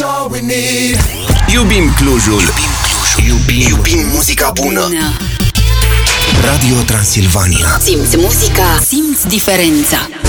all we need. Iubim Clujul. Iubim muzica bună. Radio Transilvania. Simți muzica, simți diferența.